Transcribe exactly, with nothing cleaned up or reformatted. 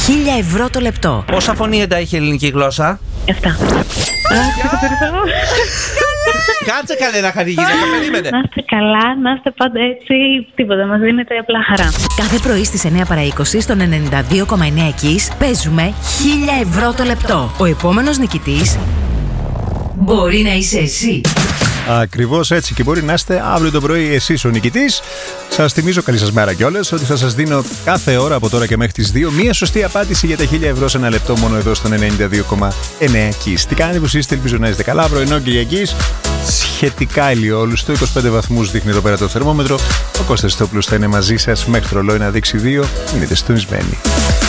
χίλια ευρώ το λεπτό. Πόσα φωνήεντα έχει η ελληνική γλώσσα? Εφτά. Κάτσε καλέ να χαρεί γυναίκα, περίμενε. Να είστε καλά, να είστε πάντα έτσι, τίποτα, μας δίνετε απλά χαρά. Κάθε πρωί στις εννιά παρά είκοσι στον ενενήντα δύο κόμμα εννιά Kiss παίζουμε χίλια ευρώ το λεπτό. Ο επόμενος νικητής μπορεί να είσαι εσύ. Ακριβώς έτσι, και μπορεί να είστε αύριο το πρωί εσείς ο νικητής. Σας θυμίζω, καλή σας μέρα κιόλας, ότι θα σας δίνω κάθε ώρα από τώρα και μέχρι τις δύο μία σωστή απάντηση για τα χίλια ευρώ σε ένα λεπτό μόνο εδώ στον ενενήντα δύο κόμμα εννιά Kiss. Τι κάνετε που είστε, ελπίζω να είστε καλά. Πρωινό Κυριακής, σχετικά ηλιόλουστο, είκοσι πέντε βαθμούς δείχνει εδώ πέρα το θερμόμετρο. Ο Κώστας Στόπουλος θα είναι μαζί σας μέχρι το ρολόι να δείξει δύο. Μείνετε συντονισμένοι.